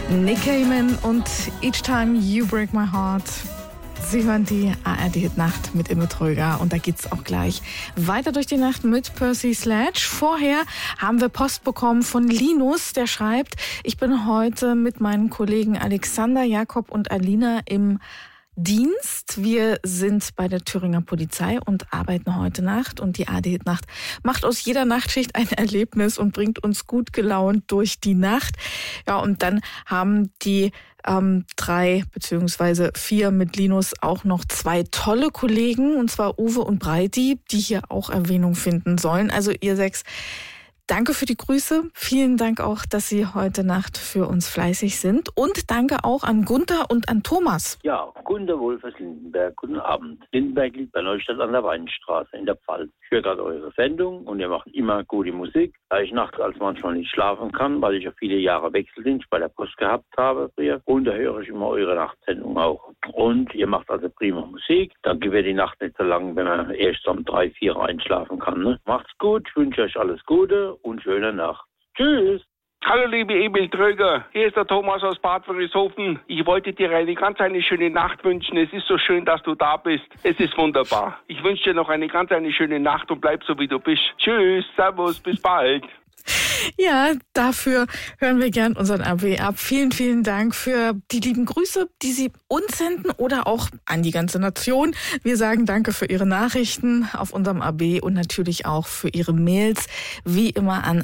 Nick Cayman und Each Time You Break My Heart. Sie hören die ARD-Nacht mit Imme Tröger und da geht's auch gleich weiter durch die Nacht mit Percy Sledge. Vorher haben wir Post bekommen von Linus, der schreibt: Ich bin heute mit meinen Kollegen Alexander, Jakob und Alina im Dienst. Wir sind bei der Thüringer Polizei und arbeiten heute Nacht. Und die ARD-Nacht macht aus jeder Nachtschicht ein Erlebnis und bringt uns gut gelaunt durch die Nacht. Ja, und dann haben die 3 bzw. 4 mit Linus auch noch 2 tolle Kollegen, und zwar Uwe und Breiti, die hier auch Erwähnung finden sollen. Also ihr 6, danke für die Grüße. Vielen Dank auch, dass Sie heute Nacht für uns fleißig sind. Und danke auch an Gunther und an Thomas. Ja, Gunther Wolf aus Lindenberg. Guten Abend. Lindenberg liegt bei Neustadt an der Weinstraße in der Pfalz. Ich höre gerade eure Sendung und ihr macht immer gute Musik. Da ich nachts als manchmal nicht schlafen kann, weil ich ja viele Jahre Wechseldienst bei der Post gehabt habe früher. Und da höre ich immer eure Nachtsendung auch. Und ihr macht also prima Musik. Dann wird die Nacht nicht so lang, wenn man erst um 3, 4 einschlafen kann. Ne? Macht's gut, ich wünsche euch alles Gute und schöne Nacht. Tschüss. Hallo liebe Emil Tröger, hier ist der Thomas aus Bad Wörishofen. Ich wollte dir eine schöne Nacht wünschen. Es ist so schön, dass du da bist. Es ist wunderbar. Ich wünsche dir noch eine schöne Nacht und bleib so wie du bist. Tschüss, servus, bis bald. Ja, dafür hören wir gern unseren AB ab. Vielen, vielen Dank für die lieben Grüße, die Sie uns senden oder auch an die ganze Nation. Wir sagen danke für Ihre Nachrichten auf unserem AB und natürlich auch für Ihre Mails, wie immer an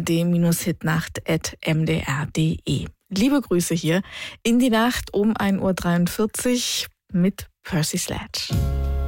ard-hitnacht@mdr.de. Liebe Grüße hier in die Nacht um 1:43 Uhr mit Percy Sledge.